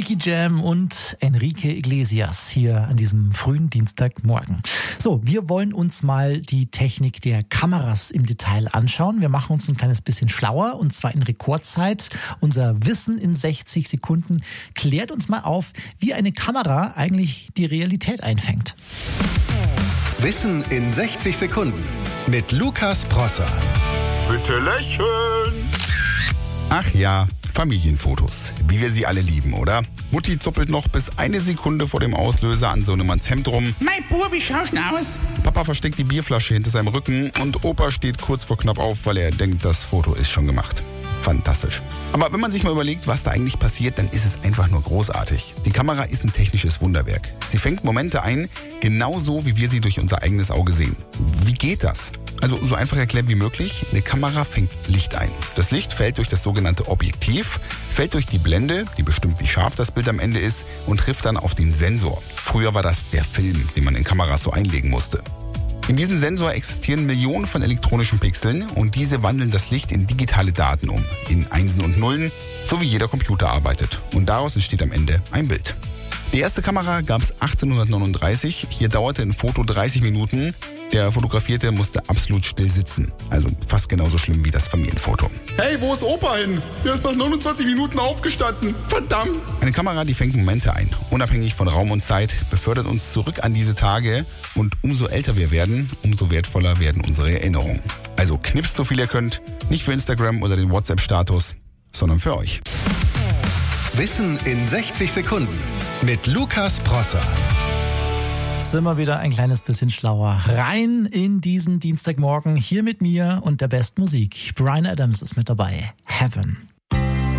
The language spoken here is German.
Nicky Jam und Enrique Iglesias hier an diesem frühen Dienstagmorgen. So, wir wollen uns mal die Technik der Kameras im Detail anschauen. Wir machen uns ein kleines bisschen schlauer und zwar in Rekordzeit. Unser Wissen in 60 Sekunden klärt uns mal auf, wie eine Kamera eigentlich die Realität einfängt. Wissen in 60 Sekunden mit Lukas Prosser. Bitte lächeln! Ach ja, Familienfotos. Wie wir sie alle lieben, oder? Mutti zuppelt noch bis eine Sekunde vor dem Auslöser an Sohnemanns Hemd rum. Mein Bub, wie schaust du aus? Papa versteckt die Bierflasche hinter seinem Rücken und Opa steht kurz vor knapp auf, weil er denkt, das Foto ist schon gemacht. Fantastisch. Aber wenn man sich mal überlegt, was da eigentlich passiert, dann ist es einfach nur großartig. Die Kamera ist ein technisches Wunderwerk. Sie fängt Momente ein, genauso wie wir sie durch unser eigenes Auge sehen. Wie geht das? Also so einfach erklärt wie möglich, eine Kamera fängt Licht ein. Das Licht fällt durch das sogenannte Objektiv, fällt durch die Blende, die bestimmt wie scharf das Bild am Ende ist, und trifft dann auf den Sensor. Früher war das der Film, den man in Kameras so einlegen musste. In diesem Sensor existieren Millionen von elektronischen Pixeln und diese wandeln das Licht in digitale Daten um, in Einsen und Nullen, so wie jeder Computer arbeitet. Und daraus entsteht am Ende ein Bild. Die erste Kamera gab es 1839. Hier dauerte ein Foto 30 Minuten. Der Fotografierte musste absolut still sitzen. Also fast genauso schlimm wie das Familienfoto. Hey, wo ist Opa hin? Der ist nach 29 Minuten aufgestanden. Verdammt! Eine Kamera, die fängt Momente ein. Unabhängig von Raum und Zeit, befördert uns zurück an diese Tage. Und umso älter wir werden, umso wertvoller werden unsere Erinnerungen. Also knipst so viel ihr könnt. Nicht für Instagram oder den WhatsApp-Status, sondern für euch. Wissen in 60 Sekunden mit Lukas Prosser. Sind wir wieder ein kleines bisschen schlauer. Rein in diesen Dienstagmorgen hier mit mir und der besten Musik. Bryan Adams ist mit dabei. Heaven.